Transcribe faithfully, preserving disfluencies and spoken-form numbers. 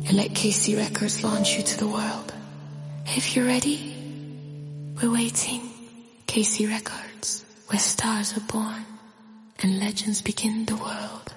and let K C Records launch you to the world. If you're ready, we're waiting. K C Records, where stars are born and legends begin the world.